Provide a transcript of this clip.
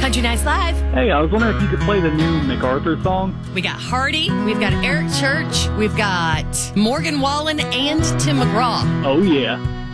Country Nights Live. Hey, I was wondering if you could play the new MacArthur song. We got Hardy, we've got Eric Church, we've got Morgan Wallen, and Tim McGraw. Oh, yeah.